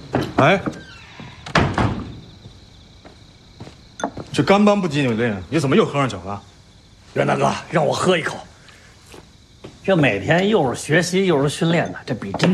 哎，这干班不激你的，你怎么又喝上酒了？ 袁大哥，让我喝一口。这每天又是学习又是训练的，这比真